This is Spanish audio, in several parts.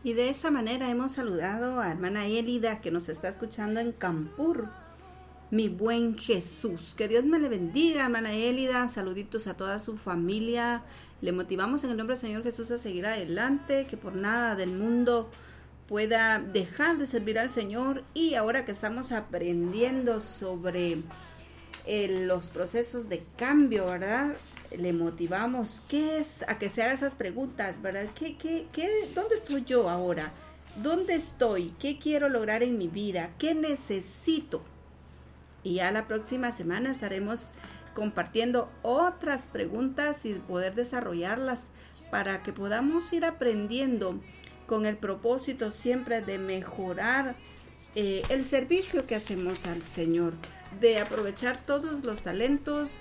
Y de esa manera hemos saludado a hermana Elida, que nos está escuchando en Campur. Mi buen Jesús, que Dios me le bendiga, hermana Elida. Saluditos a toda su familia. Le motivamos en el nombre del Señor Jesús a seguir adelante, que por nada del mundo pueda dejar de servir al Señor. Y ahora que estamos aprendiendo sobre los procesos de cambio, ¿verdad? Le motivamos a que se haga esas preguntas, ¿verdad? ¿Dónde estoy yo ahora? ¿Dónde estoy? ¿Qué quiero lograr en mi vida? ¿Qué necesito? Y ya la próxima semana estaremos compartiendo otras preguntas y poder desarrollarlas para que podamos ir aprendiendo con el propósito siempre de mejorar el servicio que hacemos al Señor, de aprovechar todos los talentos,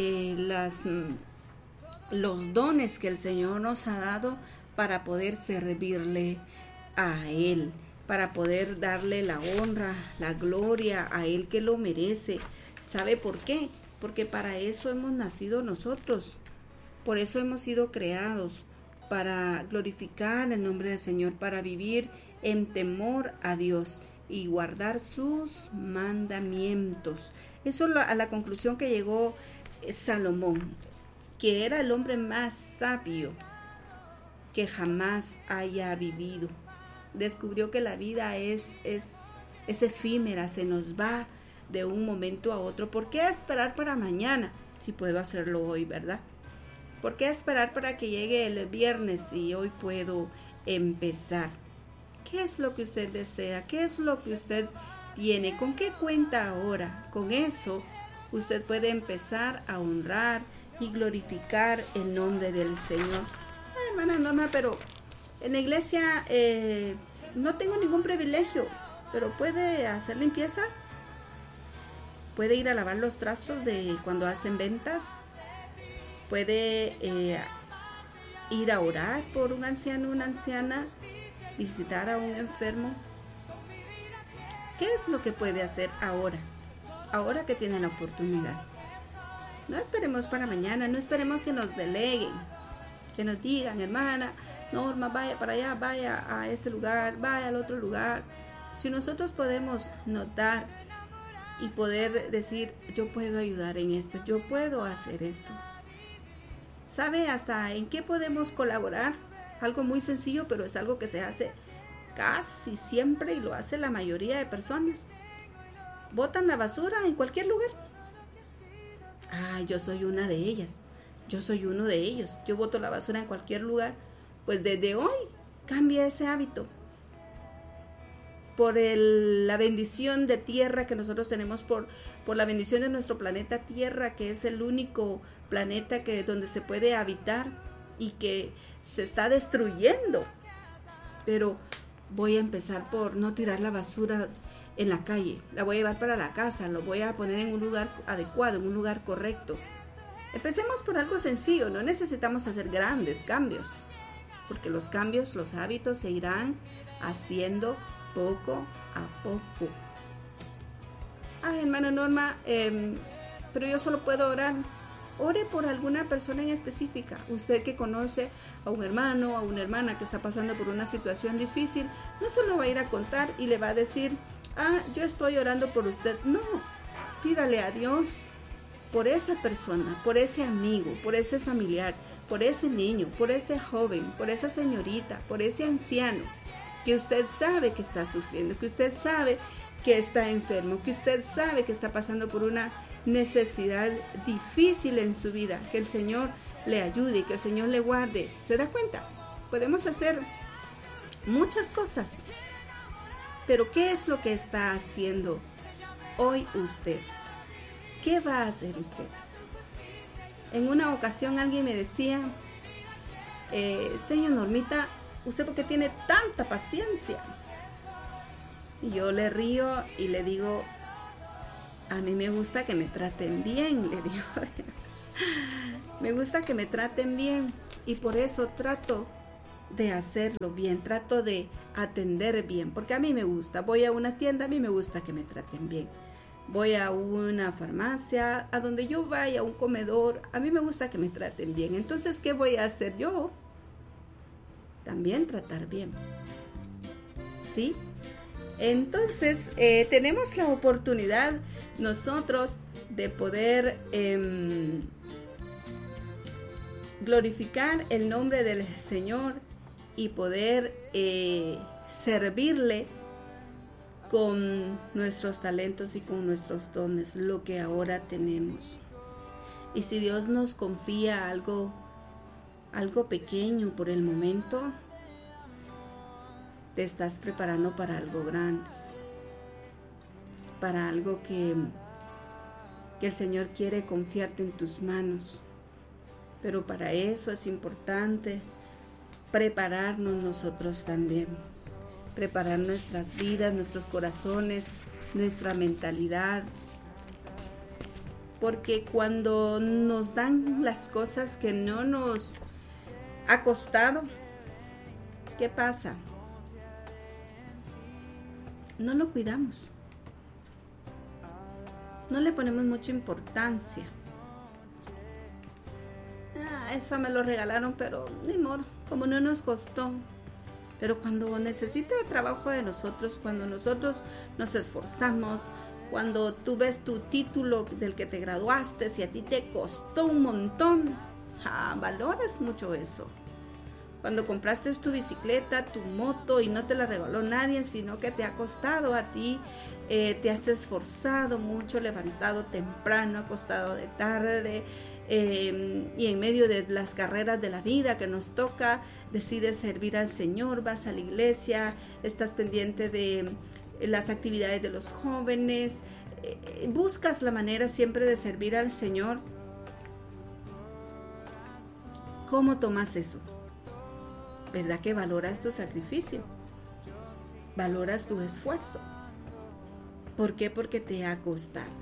los dones que el Señor nos ha dado para poder servirle a Él, para poder darle la honra, la gloria a Él que lo merece. ¿Sabe por qué? Porque para eso hemos nacido nosotros, por eso hemos sido creados, para glorificar el nombre del Señor, para vivir en temor a Dios y guardar sus mandamientos. Eso es a la conclusión que llegó Salomón, que era el hombre más sabio que jamás haya vivido. Descubrió que la vida es efímera, se nos va de un momento a otro. ¿Por qué esperar para mañana si puedo hacerlo hoy, verdad? ¿Por qué esperar para que llegue el viernes si hoy puedo empezar? ¿Qué es lo que usted desea? ¿Qué es lo que usted tiene? ¿Con qué cuenta ahora? Con eso usted puede empezar a honrar y glorificar el nombre del Señor. Hermana Norma, pero en la iglesia no tengo ningún privilegio, pero ¿puede hacer limpieza? ¿Puede ir a lavar los trastos de cuando hacen ventas? ¿Puede ir a orar por un anciano o una anciana? ¿Visitar a un enfermo? ¿Qué es lo que puede hacer ahora que tiene la oportunidad? No esperemos para mañana, no esperemos que nos deleguen, que nos digan, hermana Norma, vaya para allá, vaya a este lugar, vaya al otro lugar. Si nosotros podemos notar y poder decir, yo puedo ayudar en esto, yo puedo hacer esto. ¿Sabe hasta en qué podemos colaborar? Algo muy sencillo, pero es algo que se hace casi siempre y lo hace la mayoría de personas. Botan la basura en cualquier lugar. Yo soy una de ellas. Yo soy uno de ellos. Yo boto la basura en cualquier lugar. Pues desde hoy cambia ese hábito. Por la bendición de tierra que nosotros tenemos, por la bendición de nuestro planeta Tierra, que es el único planeta donde se puede habitar y que se está destruyendo. Pero voy a empezar por no tirar la basura en la calle, la voy a llevar para la casa, lo voy a poner en un lugar adecuado, en un lugar correcto. Empecemos por algo sencillo, no necesitamos hacer grandes cambios, porque los cambios, los hábitos se irán haciendo poco a poco. Hermana Norma, pero yo solo puedo orar. Ore por alguna persona en específica. Usted que conoce a un hermano, a una hermana que está pasando por una situación difícil, no se lo va a ir a contar y le va a decir, yo estoy orando por usted. No, pídale a Dios por esa persona, por ese amigo, por ese familiar, por ese niño, por ese joven, por esa señorita, por ese anciano que usted sabe que está sufriendo, que usted sabe que está enfermo, que usted sabe que está pasando por una necesidad difícil en su vida. Que el Señor le ayude, que el Señor le guarde. ¿Se da cuenta? Podemos hacer muchas cosas, pero ¿qué es lo que está haciendo hoy usted? ¿Qué va a hacer usted? En una ocasión alguien me decía, señor Normita, ¿usted por qué tiene tanta paciencia? Y yo le río y le digo, a mí me gusta que me traten bien, le digo. Me gusta que me traten bien y por eso trato de hacerlo bien, trato de atender bien, porque a mí me gusta. Voy a una tienda, a mí me gusta que me traten bien. Voy a una farmacia, a donde yo vaya, a un comedor, a mí me gusta que me traten bien. Entonces, ¿qué voy a hacer yo? También tratar bien. ¿sí? Entonces, tenemos la oportunidad nosotros de poder glorificar el nombre del Señor y poder servirle con nuestros talentos y con nuestros dones, lo que ahora tenemos. Y si Dios nos confía algo pequeño por el momento, te estás preparando para algo grande, para algo que el Señor quiere confiarte en tus manos. Pero para eso es importante prepararnos nosotros también, preparar nuestras vidas, nuestros corazones, nuestra mentalidad. Porque cuando nos dan las cosas que no nos ha costado, ¿qué pasa? No lo cuidamos. No le ponemos mucha importancia. Eso me lo regalaron, pero ni modo, como no nos costó. Pero cuando necesita el trabajo de nosotros, cuando nosotros nos esforzamos, cuando tú ves tu título del que te graduaste, si a ti te costó un montón, valoras mucho eso. Cuando compraste tu bicicleta, tu moto y no te la regaló nadie, sino que te ha costado a ti, te has esforzado mucho, levantado temprano, acostado de tarde, y en medio de las carreras de la vida que nos toca, decides servir al Señor, vas a la iglesia, estás pendiente de las actividades de los jóvenes, buscas la manera siempre de servir al Señor. ¿Cómo tomas eso? ¿Verdad que valoras tu sacrificio? Valoras tu esfuerzo. ¿Por qué? Porque te ha costado.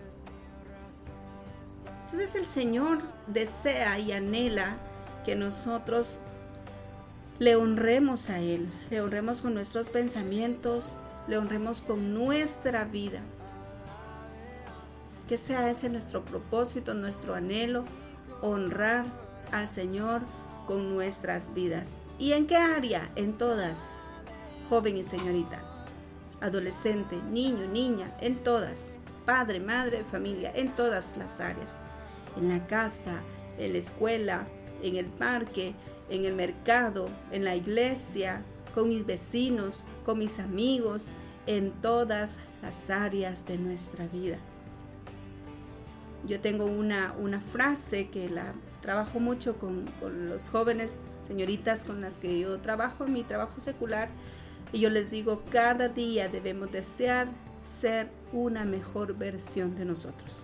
Entonces el Señor desea y anhela que nosotros le honremos a Él, le honremos con nuestros pensamientos, le honremos con nuestra vida. Que sea ese nuestro propósito, nuestro anhelo, honrar al Señor con nuestras vidas. ¿Y en qué área? En todas, joven y señorita, adolescente, niño, niña, en todas, padre, madre, familia, en todas las áreas. En la casa, en la escuela, en el parque, en el mercado, en la iglesia, con mis vecinos, con mis amigos, en todas las áreas de nuestra vida. Yo tengo una frase que la trabajo mucho con los jóvenes, señoritas con las que yo trabajo en mi trabajo secular, y yo les digo, cada día debemos desear ser una mejor versión de nosotros.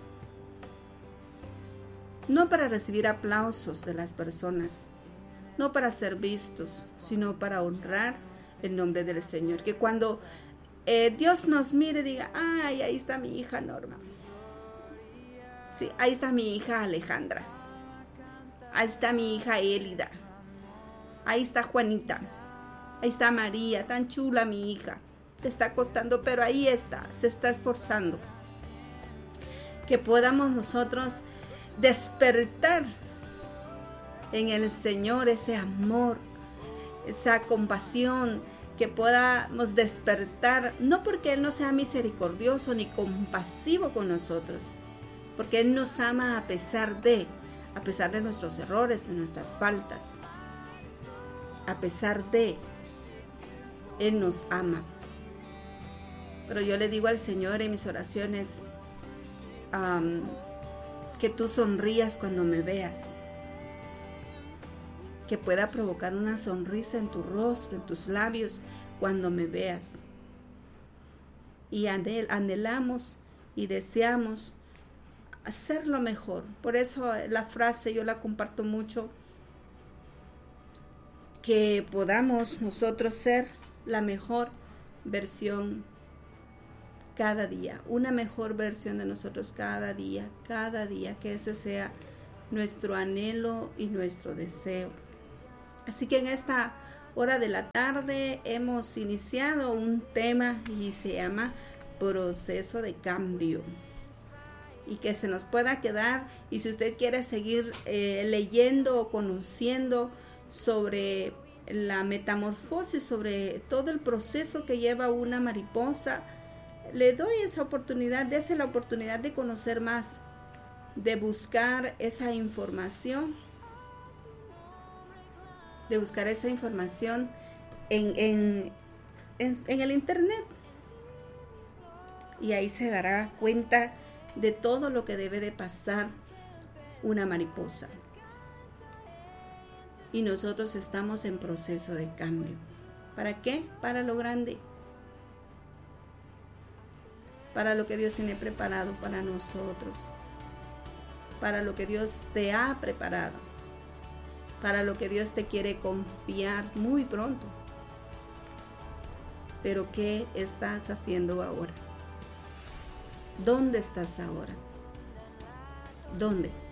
No para recibir aplausos de las personas, no para ser vistos, sino para honrar el nombre del Señor. Que cuando Dios nos mire, diga, ay, ahí está mi hija Norma. Sí, ahí está mi hija Alejandra. Ahí está mi hija Élida. Ahí está Juanita. Ahí está María, tan chula mi hija. Te está costando, pero ahí está, se está esforzando. Que podamos nosotros despertar en el Señor ese amor, esa compasión, que podamos despertar, no porque Él no sea misericordioso ni compasivo con nosotros, porque Él nos ama a pesar de nuestros errores, de nuestras faltas, a pesar de, Él nos ama. Pero yo le digo al Señor en mis oraciones, que tú sonrías cuando me veas, que pueda provocar una sonrisa en tu rostro, en tus labios, cuando me veas. Y anhelamos y deseamos hacerlo mejor. Por eso la frase yo la comparto mucho, que podamos nosotros ser la mejor versión cada día, una mejor versión de nosotros cada día, que ese sea nuestro anhelo y nuestro deseo. Así que en esta hora de la tarde hemos iniciado un tema y se llama proceso de cambio, y que se nos pueda quedar, y si usted quiere seguir leyendo o conociendo sobre la metamorfosis, sobre todo el proceso que lleva una mariposa, le doy esa oportunidad, dése la oportunidad de conocer más, de buscar esa información, en el internet, y ahí se dará cuenta de todo lo que debe de pasar una mariposa. Y nosotros estamos en proceso de cambio. ¿Para qué? Para lo grande, para lo que Dios tiene preparado para nosotros, para lo que Dios te ha preparado, para lo que Dios te quiere confiar muy pronto. Pero ¿qué estás haciendo ahora? ¿Dónde estás ahora? ¿Dónde?